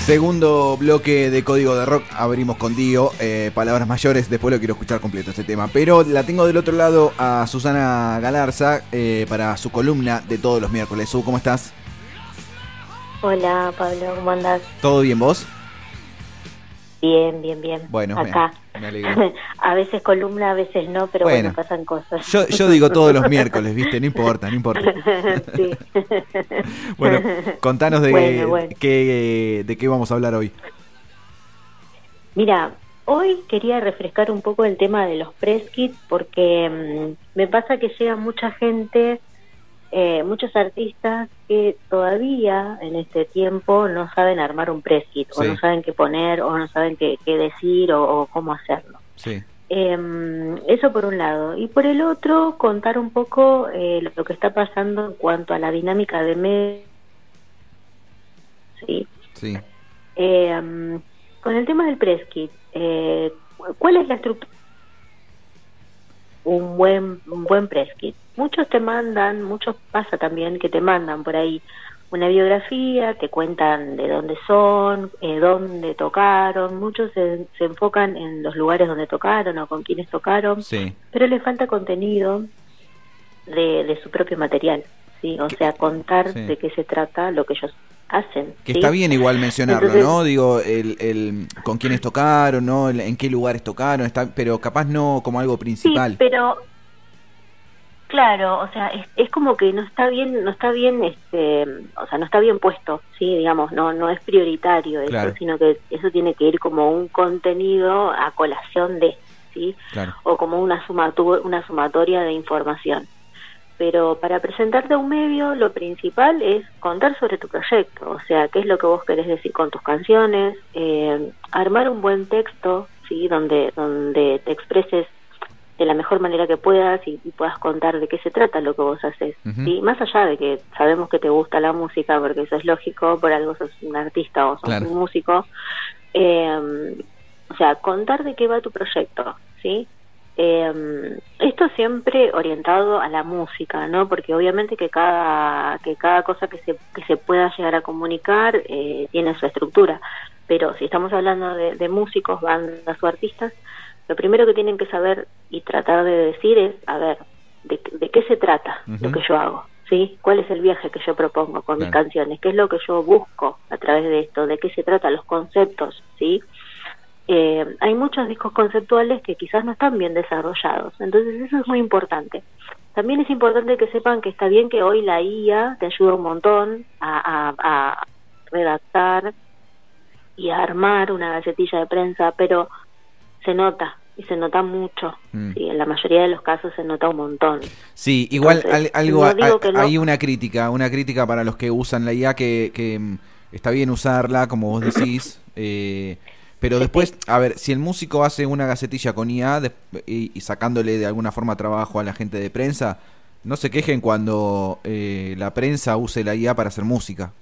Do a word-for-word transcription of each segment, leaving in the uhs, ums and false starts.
Segundo bloque de Código de Rock, abrimos con Dio, eh, palabras mayores, después lo quiero escuchar completo este tema. Pero la tengo del otro lado a Susana Galarza eh, para su columna de todos los miércoles. Su, ¿cómo estás? Hola Pablo, ¿cómo andás? ¿Todo bien vos? Bien, bien, bien. Bueno, acá. Me, me alegro. A veces columna, a veces no, pero bueno, bueno pasan cosas. Yo, yo digo todos los miércoles, ¿viste? No importa, no importa. Sí. Bueno, contanos de, bueno, bueno. Qué, de qué vamos a hablar hoy. Mira, hoy quería refrescar un poco el tema de los press kits porque mmm, me pasa que llega mucha gente, eh, muchos artistas que todavía en este tiempo no saben armar un press kit, sí. o no saben qué poner, o no saben qué, qué decir, o, o cómo hacerlo. Sí. Eh, eso por un lado. Y por el otro, contar un poco eh, lo que está pasando en cuanto a la dinámica de medios. Sí. Sí. Eh, con el tema del press kit, eh, ¿cuál es la estructura? Un buen, un buen press kit. Muchos te mandan, muchos pasa también que te mandan por ahí una biografía, te cuentan de dónde son, eh, dónde tocaron, muchos se, se enfocan en los lugares donde tocaron o con quienes tocaron, sí. pero les falta contenido de, de su propio material, ¿sí? O sea, contar sí. de qué se trata lo que ellos hacen. Que ¿sí? está bien igual mencionarlo, Entonces, ¿no? Digo, el, el con quiénes tocaron, ¿no? El, en qué lugares tocaron, está, pero capaz no como algo principal. Sí, pero claro, o sea, es, es como que no está bien, no está bien, este, o sea, no está bien puesto, sí, digamos, no, no es prioritario eso, claro. sino que eso tiene que ir como un contenido a colación de, sí, claro. o como una sumatu- una sumatoria de información. Pero para presentarte a un medio, lo principal es contar sobre tu proyecto, o sea, qué es lo que vos querés decir con tus canciones, eh, armar un buen texto, sí, donde, donde te expreses de la mejor manera que puedas y, y puedas contar de qué se trata lo que vos haces. Uh-huh. ¿Sí? Más allá de que sabemos que te gusta la música, porque eso es lógico, por algo sos un artista o sos claro. un músico, eh, o sea, contar de qué va tu proyecto, ¿sí? Eh, esto siempre orientado a la música, ¿no? Porque obviamente que cada que cada cosa que se que se pueda llegar a comunicar eh, tiene su estructura, pero si estamos hablando de, de músicos, bandas o artistas, lo primero que tienen que saber y tratar de decir es, a ver, ¿de, de qué se trata uh-huh. lo que yo hago? ¿Sí? ¿Cuál es el viaje que yo propongo con claro. mis canciones? ¿Qué es lo que yo busco a través de esto? ¿De qué se trata? Los conceptos, ¿sí? Eh, hay muchos discos conceptuales que quizás no están bien desarrollados, entonces eso es muy importante. También es importante que sepan que está bien que hoy la I A te ayuda un montón a, a, a redactar y a armar una gacetilla de prensa, pero se nota, y se nota mucho, mm. ¿sí? En la mayoría de los casos se nota un montón. Sí, igual Entonces, al, algo, no a, no. hay una crítica, una crítica para los que usan la I A, que, que está bien usarla, como vos decís, eh, pero después, a ver, si el músico hace una gacetilla con I A de, y, y sacándole de alguna forma trabajo a la gente de prensa, no se quejen cuando eh, la prensa use la I A para hacer música.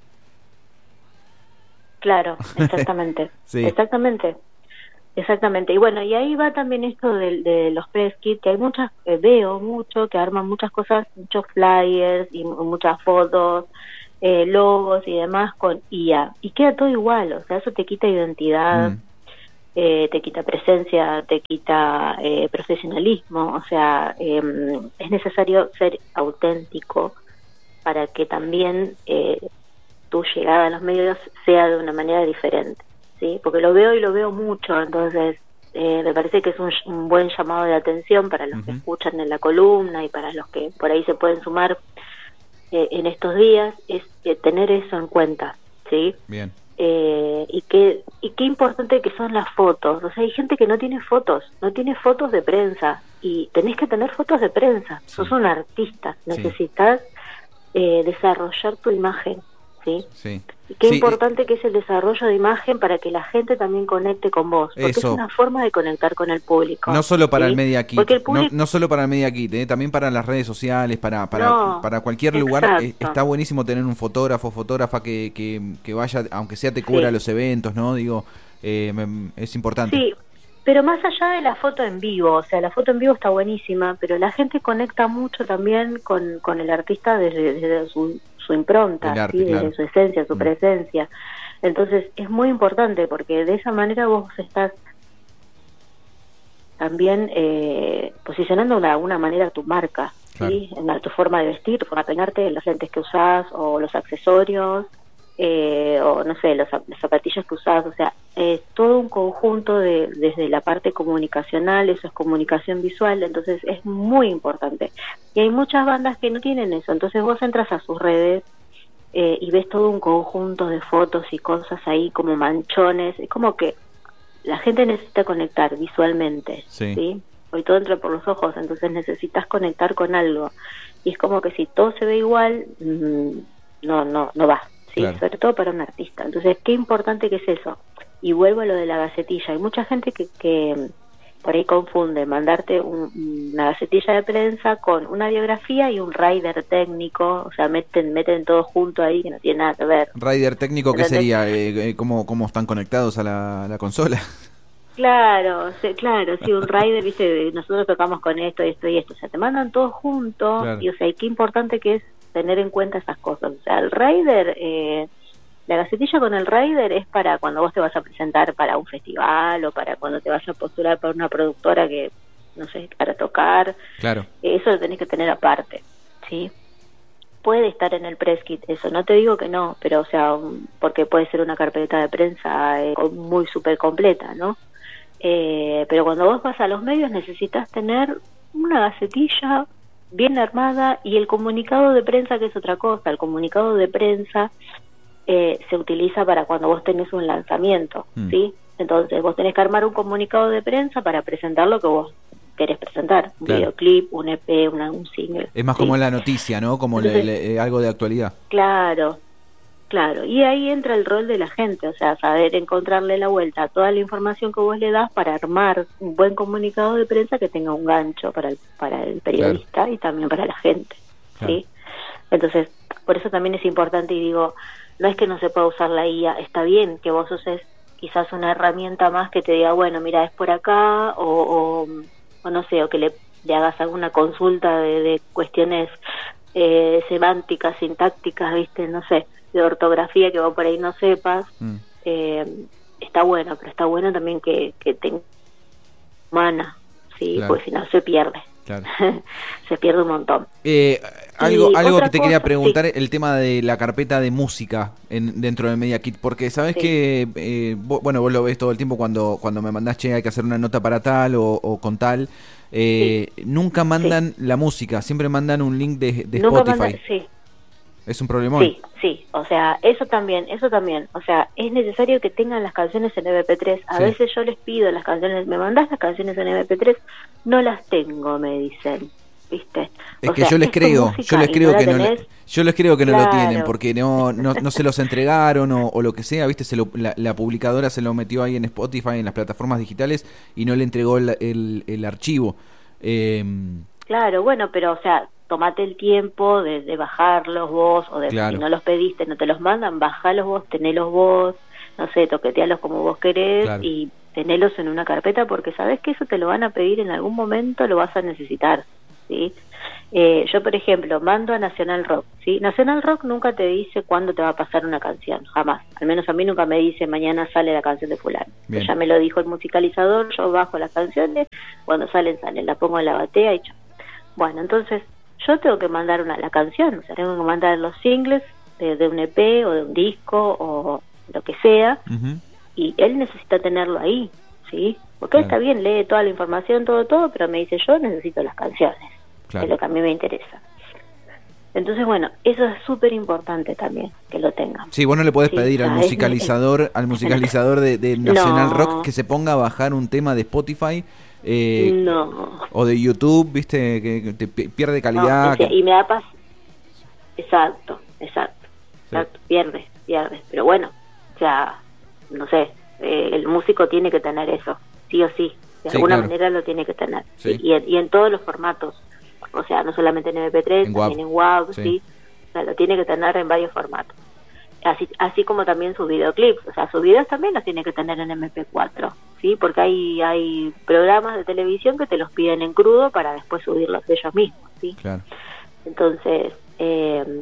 Claro, exactamente, sí. exactamente. Exactamente, y bueno, y ahí va también esto de, de los press kits, que hay muchas, eh, veo mucho, que arman muchas cosas, muchos flyers y muchas fotos, eh, logos y demás con I A, y queda todo igual, o sea, eso te quita identidad, mm. eh, te quita presencia, te quita eh, profesionalismo, o sea, eh, es necesario ser auténtico para que también eh, tu llegada a los medios sea de una manera diferente. Sí, porque lo veo y lo veo mucho, entonces eh, me parece que es un, un buen llamado de atención para los uh-huh. que escuchan en la columna y para los que por ahí se pueden sumar eh, en estos días, es eh, tener eso en cuenta, ¿sí? Bien. Eh, y qué y qué importante que son las fotos, o sea, hay gente que no tiene fotos, no tiene fotos de prensa, y tenés que tener fotos de prensa, sí. sos un artista, necesitas sí. eh, desarrollar tu imagen, ¿sí? Sí. Y qué sí, importante que es el desarrollo de imagen para que la gente también conecte con vos, porque eso. es una forma de conectar con el público. No solo para ¿sí? el Media Kit, el público... no, no solo para el Media Kit, ¿eh? También para las redes sociales, para para, no, para cualquier lugar. Eh, está buenísimo tener un fotógrafo, fotógrafa que, que, que vaya, aunque sea te cubra sí. los eventos, ¿no? Digo, eh, me, es importante. Sí, pero más allá de la foto en vivo, o sea, la foto en vivo está buenísima, pero la gente conecta mucho también con, con el artista desde, desde su, su impronta, arte, ¿sí? claro. Desde su esencia, su mm. presencia. Entonces es muy importante porque de esa manera vos estás también eh, posicionando de alguna manera tu marca, claro. ¿Sí? En la, tu forma de vestir, tu forma de peinarte, los lentes que usás o los accesorios, eh, o no sé, los, los zapatillos que usás, o sea, es todo un conjunto de desde la parte comunicacional, eso es comunicación visual, entonces es muy importante. Y hay muchas bandas que no tienen eso, entonces vos entras a sus redes eh, y ves todo un conjunto de fotos y cosas ahí como manchones, es como que la gente necesita conectar visualmente, ¿sí? ¿sí? Hoy todo entra por los ojos, entonces necesitas conectar con algo. Y es como que si todo se ve igual, mmm, no no no va, ¿sí? Claro. Sobre todo para un artista. Entonces, qué importante que es eso. Y vuelvo a lo de la gacetilla. Hay mucha gente que, que por ahí confunde mandarte un, una gacetilla de prensa con una biografía y un rider técnico, o sea, meten meten todo junto ahí que no tiene nada que ver. ¿Rider técnico qué sería? Eh, ¿cómo, ¿Cómo están conectados a la, a la consola? Claro, sí, claro, sí, un rider, viste, nosotros tocamos con esto, esto y esto, o sea, te mandan todo junto, claro. Y o sea, y qué importante que es tener en cuenta esas cosas, o sea, el rider, eh, la gacetilla con el rider es para cuando vos te vas a presentar para un festival o para cuando te vas a postular para una productora que, no sé, para tocar, claro. Eso lo tenés que tener aparte, ¿sí? Puede estar en el press kit, eso, no te digo que no, pero o sea, porque puede ser una carpeta de prensa eh, muy súper completa, ¿no? Eh, pero cuando vos vas a los medios necesitas tener una gacetilla bien armada y el comunicado de prensa, que es otra cosa. El comunicado de prensa eh, se utiliza para cuando vos tenés un lanzamiento, mm. ¿sí? Entonces vos tenés que armar un comunicado de prensa para presentar lo que vos querés presentar, un claro. videoclip, un E P, una, un single. Es más ¿sí? como la noticia, ¿no? Como Entonces, le, le, algo de actualidad. Claro. Claro, y ahí entra el rol de la gente, o sea, saber encontrarle la vuelta a toda la información que vos le das para armar un buen comunicado de prensa que tenga un gancho para el, para el periodista claro. Y también para la gente, claro. ¿Sí? Entonces, por eso también es importante y digo, no es que no se pueda usar la I A, está bien que vos uses quizás una herramienta más que te diga, bueno, mira, es por acá, o, o, o no sé, o que le, le hagas alguna consulta de, de cuestiones eh, semánticas, sintácticas, viste, no sé, de ortografía que vos por ahí no sepas, mm. eh, está bueno, pero está bueno también que, que tenga humana, ¿sí? Claro. Porque si no se pierde. Claro. Se pierde un montón. Eh, algo algo que te cosa, quería preguntar, sí. El tema de la carpeta de música en, dentro de Media Kit, porque sabes sí. que, eh, vos, bueno, vos lo ves todo el tiempo cuando cuando me mandás, che, hay que hacer una nota para tal o, o con tal, eh, sí. nunca mandan sí. la música, siempre mandan un link de, de Spotify. Mandan, sí. Es un problemón. Sí, sí, o sea, eso también, eso también, o sea, es necesario que tengan las canciones en eme pe tres. A sí. veces yo les pido las canciones, me mandás las canciones en eme pe tres, no las tengo, me dicen, ¿viste? Es o que sea, yo les creo, yo les creo no que no, yo les creo que no claro. lo tienen, porque no, no, no se los entregaron o, o lo que sea, ¿viste? Se lo, la, la publicadora se lo metió ahí en Spotify, en las plataformas digitales y no le entregó el, el, el archivo. Eh, claro, bueno, pero o sea, tomate el tiempo de, de bajarlos vos, o de claro. si no los pediste, no te los mandan, bajalos vos, tenelos vos, no sé, toquetealos como vos querés claro. y tenelos en una carpeta, porque sabés que eso te lo van a pedir en algún momento, lo vas a necesitar, ¿sí? Eh, yo, por ejemplo, mando a Nacional Rock, ¿sí? Nacional Rock nunca te dice cuándo te va a pasar una canción, jamás. Al menos a mí nunca me dice mañana sale la canción de fulano. Ya me lo dijo el musicalizador, yo bajo las canciones, cuando salen, salen, la pongo en la batea y chao. Bueno, entonces yo tengo que mandar una la canción, o sea, tengo que mandar los singles de, de un E P o de un disco o lo que sea, uh-huh. y él necesita tenerlo ahí, ¿sí? Porque claro. él está bien, lee toda la información, todo, todo, pero me dice, yo necesito las canciones, claro. es lo que a mí me interesa. Entonces, bueno, eso es súper importante también, que lo tengan. Sí, vos no le podés sí, pedir al musicalizador, es, al musicalizador de, de Nacional no. Rock que se ponga a bajar un tema de Spotify, eh, no. o de YouTube, viste, que, que te pierde calidad. No, que... Y me da paz. Exacto, exacto, sí. exacto, pierde, pierde. Pero bueno, o sea, no sé, eh, el músico tiene que tener eso, sí o sí, de sí, alguna claro. manera lo tiene que tener. Sí. Y, y en todos los formatos, o sea, no solamente en eme pe tres, en también en WAV, sí. sí, o sea, lo tiene que tener en varios formatos. Así, así como también sus videoclips, o sea, sus videos también los tiene que tener en eme pe cuatro, ¿sí? Porque hay hay programas de televisión que te los piden en crudo para después subirlos ellos mismos, ¿sí? Claro. Entonces, eh,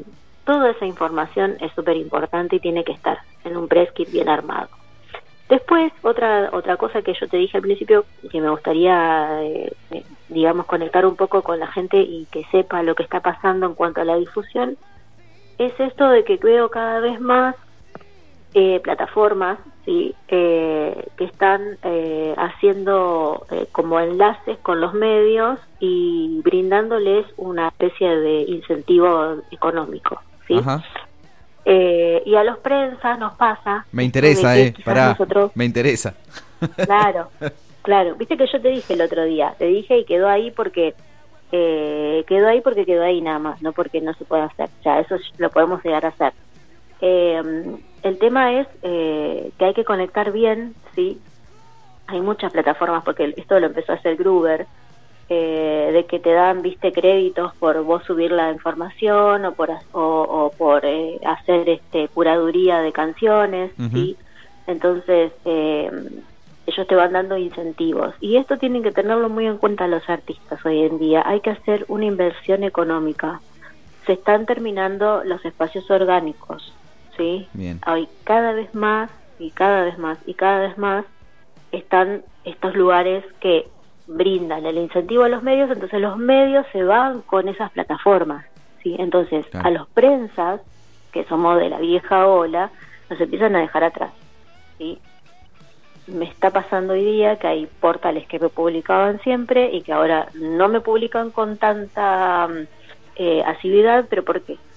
toda esa información es súper importante y tiene que estar en un press kit bien armado. Después, otra otra cosa que yo te dije al principio, que me gustaría, eh, eh, digamos, conectar un poco con la gente y que sepa lo que está pasando en cuanto a la difusión, es esto de que veo cada vez más eh, plataformas, ¿sí? eh, que están eh, haciendo eh, como enlaces con los medios y brindándoles una especie de incentivo económico, ¿sí? Ajá. Eh, y a los prensas nos pasa... Me interesa, que eh, pará, nosotros, me interesa. Claro, claro. Viste que yo te dije el otro día, te dije y quedó ahí porque eh, quedó ahí porque quedó ahí nada más, no porque no se pueda hacer. O sea, eso lo podemos llegar a hacer. Eh, el tema es eh, que hay que conectar bien, ¿sí? Hay muchas plataformas, porque esto lo empezó a hacer Gruber, eh, de que te dan, viste, créditos por vos subir la información o por o, o por eh, hacer este curaduría de canciones, uh-huh. ¿sí? Entonces eh, ellos te van dando incentivos y esto tienen que tenerlo muy en cuenta los artistas hoy en día. Hay que hacer una inversión económica. Se están terminando los espacios orgánicos, ¿sí? Bien. Hoy cada vez más y cada vez más y cada vez más están estos lugares que brindan el incentivo a los medios, entonces los medios se van con esas plataformas, ¿sí? Entonces, claro, a los prensas, que somos de la vieja ola, nos empiezan a dejar atrás, ¿sí? Me está pasando hoy día que hay portales que me publicaban siempre y que ahora no me publican con tanta eh, asiduidad, ¿pero por qué?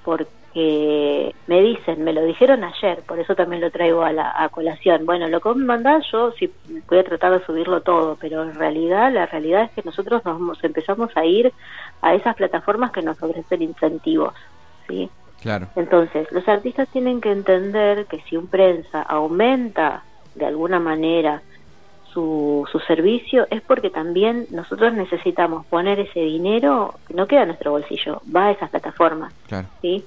Porque me dicen, me lo dijeron ayer, por eso también lo traigo a la a colación. Bueno, lo que vos me mandás, yo sí voy a tratar de subirlo todo, pero en realidad, la realidad es que nosotros nos empezamos a ir a esas plataformas que nos ofrecen incentivos, ¿sí? Claro. Entonces, los artistas tienen que entender que si un prensa aumenta de alguna manera su, su servicio, es porque también nosotros necesitamos poner ese dinero que no queda en nuestro bolsillo, va a esas plataformas, claro, ¿sí?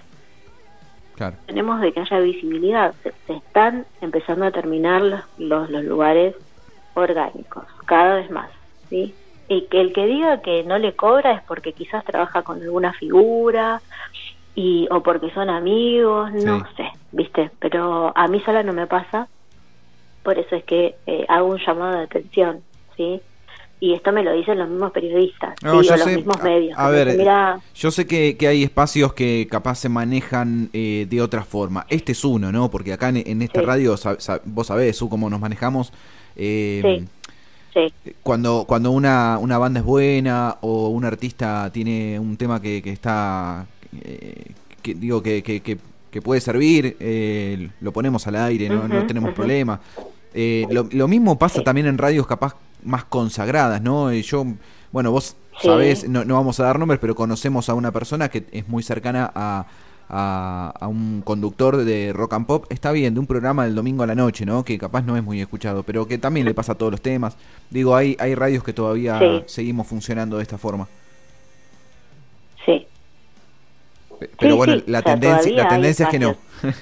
Claro. Tenemos de que haya visibilidad, se, se están empezando a terminar los, los, los lugares orgánicos, cada vez más, ¿sí? Y que el que diga que no le cobra es porque quizás trabaja con alguna figura y o porque son amigos, no sí. sé, ¿viste? Pero a mí sola no me pasa, por eso es que eh, hago un llamado de atención, ¿sí? Y esto me lo dicen los mismos periodistas, no, ¿sí? yo O los sé, mismos medios. A, a ver, mira, yo sé que, que hay espacios que capaz se manejan eh, de otra forma. Este es uno, ¿no? Porque acá en, en esta sí. radio, sab, sab, vos sabés, Su, cómo nos manejamos. Eh, sí. Sí. Cuando cuando una, una banda es buena o un artista tiene un tema que, que está, eh, que digo, que, que, que, que puede servir, eh, lo ponemos al aire, no, uh-huh, no tenemos uh-huh. problema. Eh, lo, lo mismo pasa sí. también en radios capaz más consagradas, ¿no? Yo, bueno, vos sí. sabés, no, no vamos a dar nombres, pero conocemos a una persona que es muy cercana a, a, a un conductor de rock and pop, está bien, de un programa del domingo a la noche, ¿no? Que capaz no es muy escuchado, pero que también le pasa a todos los temas. Digo, hay, hay radios que todavía sí. seguimos funcionando de esta forma. Sí. Pero sí, bueno, sí. la o sea, tendencia, la tendencia es que no.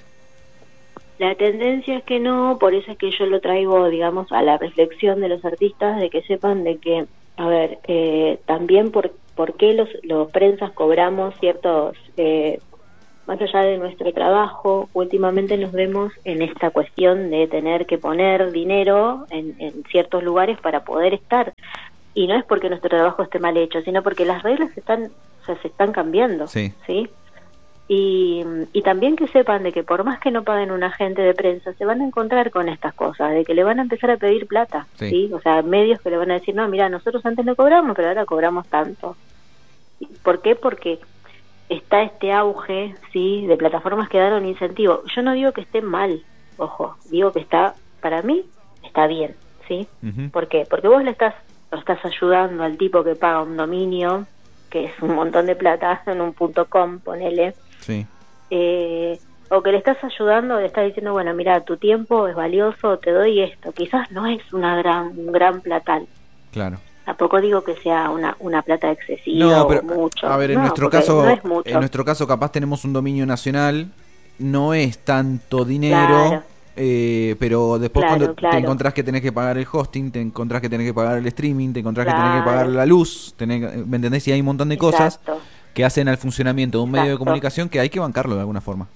La tendencia es que no, por eso es que yo lo traigo, digamos, a la reflexión de los artistas, de que sepan de que, a ver, eh, también por, por qué los, los prensas cobramos ciertos, eh, más allá de nuestro trabajo, últimamente nos vemos en esta cuestión de tener que poner dinero en, en ciertos lugares para poder estar. Y no es porque nuestro trabajo esté mal hecho, sino porque las reglas están, o sea, se están cambiando, sí. ¿sí? Y, y también que sepan de que por más que no paguen un agente de prensa, se van a encontrar con estas cosas, de que le van a empezar a pedir plata, ¿sí? ¿sí? O sea, medios que le van a decir, no, mira, nosotros antes no cobramos, pero ahora cobramos tanto. ¿Por qué? Porque está este auge, ¿sí?, de plataformas que dan un incentivo. Yo no digo que esté mal, ojo, digo que está, para mí, está bien, ¿sí? Uh-huh. ¿Por qué? Porque vos le estás, lo estás ayudando al tipo que paga un dominio, que es un montón de plata, en un punto com, ponele, sí. eh, o que le estás ayudando, le estás diciendo, bueno, mira, tu tiempo es valioso, te doy esto. Quizás no es una gran un gran platal. Claro. Tampoco digo que sea una una plata excesiva no, pero, o mucho. A ver, en no, nuestro caso, no es mucho. en nuestro caso capaz tenemos un dominio nacional, no es tanto dinero, claro. eh, pero después claro, cuando claro. te encontrás que tenés que pagar el hosting, te encontrás que tenés que pagar el streaming, te encontrás claro. que tenés que pagar la luz, tenés, ¿me entendés? Y hay un montón de cosas. Exacto. que hacen al funcionamiento de un medio de Exacto. comunicación que hay que bancarlo de alguna forma.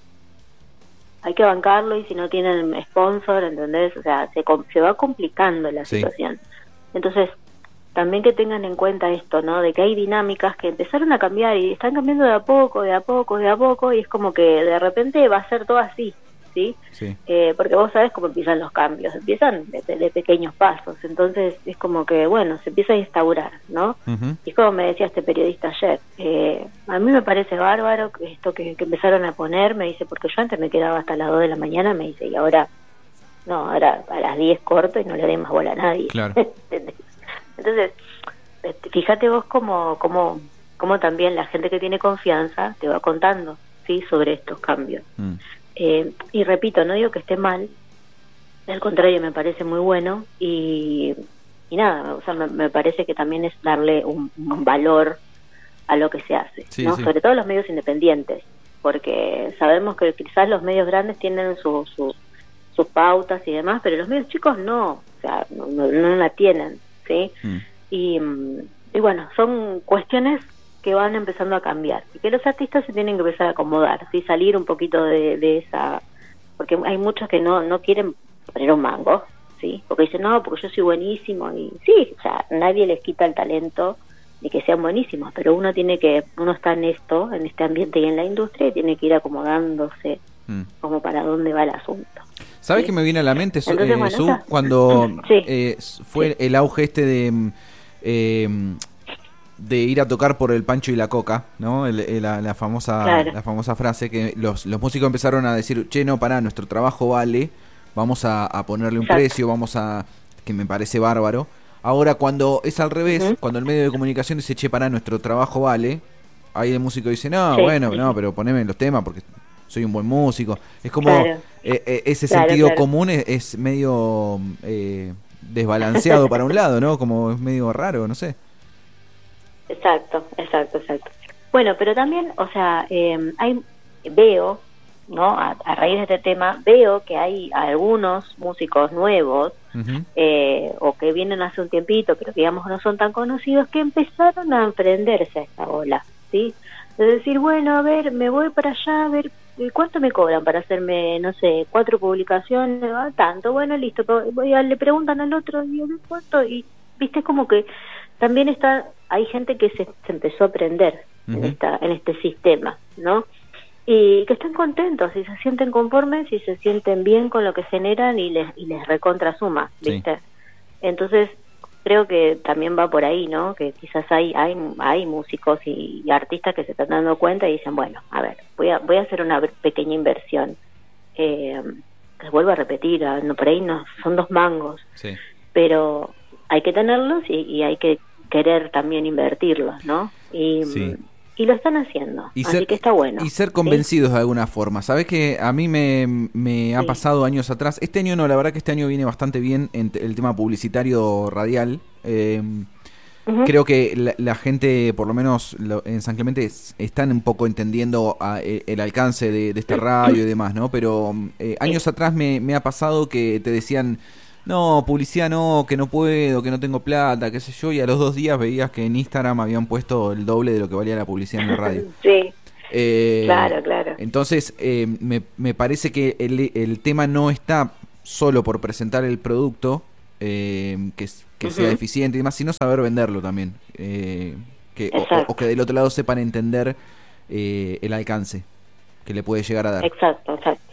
Hay que bancarlo y si no tienen sponsor, ¿entendés? O sea, se, com- se va complicando la Sí. situación. Entonces, también que tengan en cuenta esto, ¿no? De que hay dinámicas que empezaron a cambiar y están cambiando de a poco, de a poco, de a poco, y es como que de repente va a ser todo así, ¿sí? Sí. Eh, porque vos sabés cómo empiezan los cambios, empiezan de, de pequeños pasos, entonces es como que, bueno, se empieza a instaurar, ¿no? Uh-huh. Y como me decía este periodista ayer, eh, a mí me parece bárbaro que esto que, que empezaron a poner, me dice, porque yo antes me quedaba hasta las dos de la mañana, me dice, y ahora, no, ahora a las diez corto y no le doy más bola a nadie. Claro. Entonces, fíjate vos cómo, cómo, cómo también la gente que tiene confianza te va contando, ¿sí? Sobre estos cambios. Mm. Eh, y repito, no digo que esté mal, al contrario, me parece muy bueno y, y nada, o sea, me, me parece que también es darle un, un valor a lo que se hace, Sí, ¿no? sí. Sobre todo los medios independientes, porque sabemos que quizás los medios grandes tienen su, su, sus pautas y demás, pero los medios chicos no, o sea, no, no, no la tienen, ¿sí? Mm. Y, y bueno, son cuestiones que van empezando a cambiar y que los artistas se tienen que empezar a acomodar, ¿sí? Salir un poquito de, de esa, porque hay muchos que no no quieren poner un mango, ¿sí? Porque dicen, no, porque yo soy buenísimo y sí, o sea, nadie les quita el talento de que sean buenísimos, pero uno tiene que, uno está en esto, en este ambiente y en la industria y tiene que ir acomodándose mm. como para dónde va el asunto. ¿Sabes ¿sí? qué me viene a la mente, Su, Entonces, eh, bueno, Su esa... cuando sí. eh, fue sí. el auge este de eh, de ir a tocar por el pancho y la coca, ¿no? El, el, la, la famosa claro. la famosa frase que los, los músicos empezaron a decir, che, no, pará, nuestro trabajo vale, vamos a, a ponerle un Exacto. precio, vamos a... que me parece bárbaro. Ahora, cuando es al revés, uh-huh. cuando el medio de comunicación dice, che, pará, nuestro trabajo vale, ahí el músico dice, no, sí, bueno, sí. no, pero poneme los temas porque soy un buen músico. Es como claro. eh, eh, ese claro, sentido claro. común es, es medio eh, desbalanceado para un lado, ¿no? Como es medio raro, no sé. Exacto, exacto, exacto. Bueno, pero también, o sea, eh, hay veo, ¿no? A, a raíz de este tema, veo que hay algunos músicos nuevos uh-huh. eh, o que vienen hace un tiempito, pero que digamos no son tan conocidos, que empezaron a emprenderse a esta ola, ¿sí? De decir, bueno, a ver, me voy para allá, a ver, ¿cuánto me cobran para hacerme, no sé, cuatro publicaciones? Ah, tanto, bueno, listo, voy a, le preguntan al otro, y ¿cuánto? Y, viste, como que también está, hay gente que se, se empezó a aprender uh-huh. en, esta, en este sistema, ¿no? Y que están contentos y se sienten conformes y se sienten bien con lo que generan y les y les recontra suma, ¿viste? Sí. Entonces, creo que también va por ahí, ¿no? Que quizás hay hay hay músicos y, y artistas que se están dando cuenta y dicen, bueno, a ver, voy a voy a hacer una pequeña inversión. Eh, les vuelvo a repetir, no, por ahí no son dos mangos, sí. pero hay que tenerlos y, y hay que querer también invertirlos, ¿no? Y sí. Y lo están haciendo, y así ser, que está bueno. Y ser convencidos ¿sí? de alguna forma. ¿Sabés que a mí me, me ha sí. pasado años atrás? Este año no, la verdad que este año viene bastante bien en el tema publicitario radial. Eh, uh-huh. Creo que la, la gente, por lo menos lo, en San Clemente, están un poco entendiendo a, el, el alcance de, de esta radio y demás, ¿no? Pero eh, años sí. atrás me, me ha pasado que te decían... No, publicidad no, que no puedo, que no tengo plata, qué sé yo, y a los dos días veías que en Instagram habían puesto el doble de lo que valía la publicidad en la radio. Sí, eh, claro, claro. Entonces, eh, me, me parece que el, el tema no está solo por presentar el producto, eh, que, que uh-huh. sea eficiente y demás, sino saber venderlo también. Eh, que, o, o que del otro lado sepan entender eh, el alcance que le puede llegar a dar. Exacto, exacto.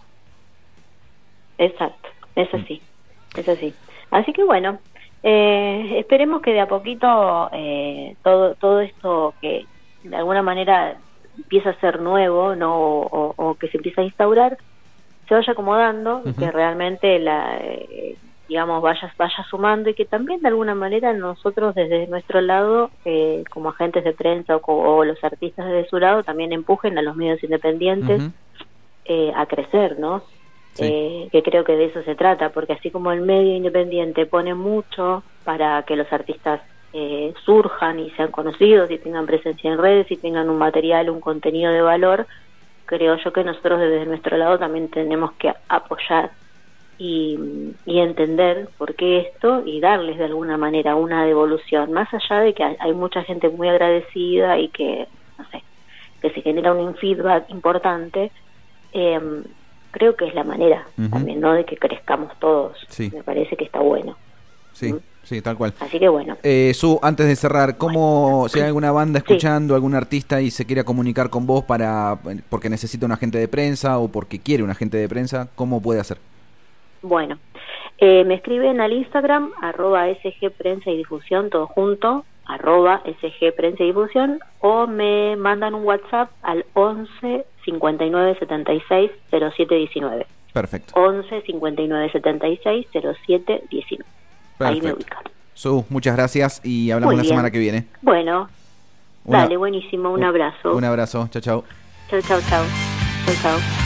Exacto, es así. Mm. Es así. Así que bueno, eh, esperemos que de a poquito eh, todo todo esto que de alguna manera empieza a ser nuevo, no o, o que se empieza a instaurar, se vaya acomodando uh-huh. y que realmente la eh, digamos vaya vaya sumando y que también de alguna manera nosotros desde nuestro lado eh, como agentes de prensa o, o los artistas desde su lado también empujen a los medios independientes uh-huh. eh, a crecer, ¿no? Sí. Eh, que creo que de eso se trata, porque así como el medio independiente pone mucho para que los artistas eh, surjan y sean conocidos y tengan presencia en redes y tengan un material, un contenido de valor, creo yo que nosotros desde nuestro lado también tenemos que apoyar y, y entender por qué esto y darles de alguna manera una devolución, más allá de que hay, hay mucha gente muy agradecida y que no sé, que se genera un feedback importante, eh, creo que es la manera uh-huh. también, ¿no? De que crezcamos todos. Sí. Me parece que está bueno. Sí, ¿Mm? sí, tal cual. Así que bueno. Eh, Su, antes de cerrar, ¿cómo, bueno. si hay alguna banda escuchando, sí. algún artista y se quiere comunicar con vos para porque necesita un agente de prensa o porque quiere un agente de prensa, cómo puede hacer? Bueno, eh, me escriben al Instagram, arroba sg prensa y difusión, todo junto, arroba sg prensa y difusión, o me mandan un WhatsApp al once cincuenta y nueve setenta y seis cero siete diecinueve. Perfecto. once cincuenta y nueve setenta y seis cero siete diecinueve. Perfecto. Ahí me ubican. Su, muchas gracias y hablamos la semana que viene. Bueno, una, dale, buenísimo, un abrazo. Un abrazo, chao, chao. Chao, chao, chao. Chao, chao.